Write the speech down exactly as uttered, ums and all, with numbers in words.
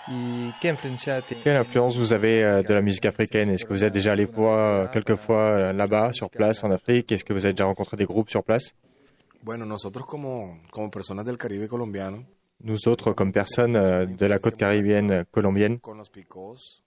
¿Y qué influencia tiene? Quelle influence vous avez euh, de la musique africaine? Est-ce que vous êtes déjà allé voir euh, quelques fois euh, là-bas, sur place, en Afrique? Est-ce que vous avez déjà rencontré des groupes sur place? Bueno, nosotros como, como personas del Caribe colombiano, Nous autres, comme personnes euh, de la côte caribéenne euh, colombienne, con los picos,